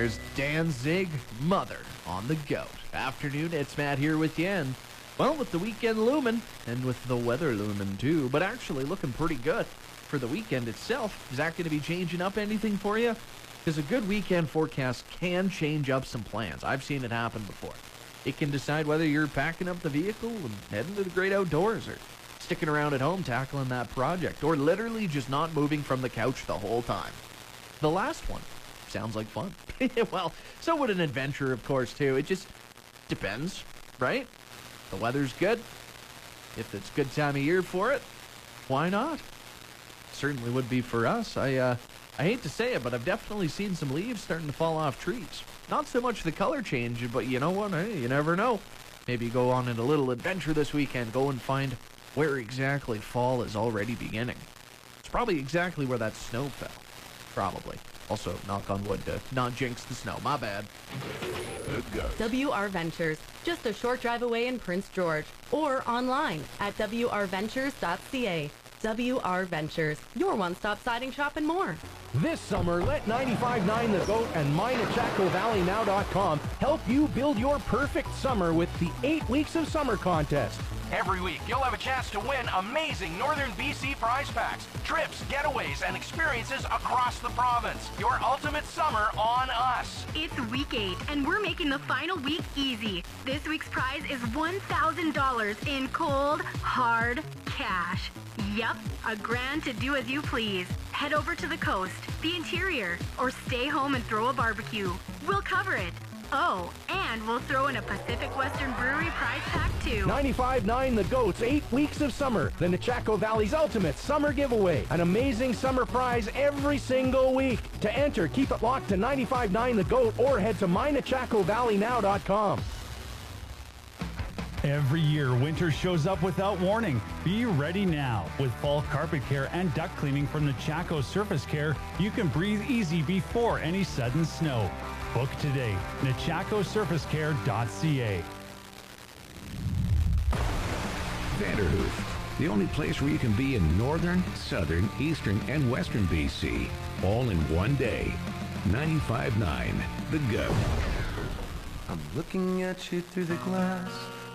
there's Danzig, Mother on the Goat. Afternoon, it's Matt here with you, and, well, with the weekend looming, and with the weather looming too, but actually looking pretty good for the weekend itself. Is that going to be changing up anything for you? Because a good weekend forecast can change up some plans. I've seen it happen before. It can decide whether you're packing up the vehicle and heading to the great outdoors, or sticking around at home tackling that project, or literally just not moving from the couch the whole time. The last one sounds like fun. Well, so would an adventure, of course, too. It just depends, right? The weather's good. If it's a good time of year for it, why not? Certainly would be for us. I hate to say it, but I've definitely seen some leaves starting to fall off trees. Not so much the color change, but you know what? Hey, you never know. Maybe go on a little adventure this weekend. Go and find where exactly fall is already beginning. It's probably exactly where that snow fell. Probably. Also, knock on wood to not jinx the snow. My bad. WR Ventures, just a short drive away in Prince George, or online at wrventures.ca. WR Ventures, your one-stop siding shop and more. This summer, let 95.9 The Goat and MineAchacoValleyNow.com help you build your perfect summer with the 8 Weeks of Summer contest. Every week, you'll have a chance to win amazing Northern BC prize packs, trips, getaways, and experiences across the province. Your ultimate summer on us. It's week 8, and we're making the final week easy. This week's prize is $1,000 in cold, hard cash. Yup, a grand to do as you please. Head over to the coast, the interior, or stay home and throw a barbecue. We'll cover it. Oh, and we'll throw in a Pacific Western Brewery prize pack too. 95.9 The Goat's 8 Weeks of Summer, the Nechaco Valley's ultimate summer giveaway. An amazing summer prize every single week. To enter, keep it locked to 95.9 The Goat or head to MineAchacoValleyNow.com. Every year, winter shows up without warning. Be ready now. With fall carpet care and duct cleaning from Nechaco Surface Care, you can breathe easy before any sudden snow. Book today. NechacoSurfaceCare.ca. Vanderhoof, the only place where you can be in northern, southern, eastern, and western BC, all in one day. 95.9 The Goat. I'm looking at you through the glass.